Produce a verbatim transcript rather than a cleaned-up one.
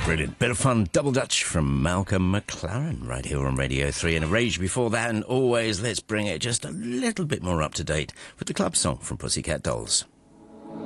Brilliant. Bit of fun. Double Dutch from Malcolm McLaren right here on Radio three. And a Rage before that, and always let's bring it just a little bit more up to date with the club song from Pussycat Dolls.